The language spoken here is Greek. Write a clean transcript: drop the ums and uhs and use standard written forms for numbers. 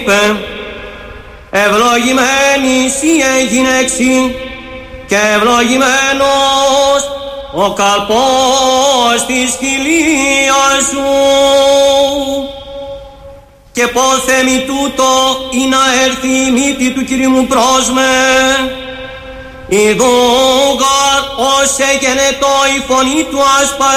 είπε, ευλογημένη η γυναίξη και ευλογημένος ο καρπός της κοιλίας σου. Και πόθε μη τούτο ή να έρθει η μύτη του Κυρίου μου πρόσμε, ειδούγαρ ως εγενετό η φωνή του ασπαρή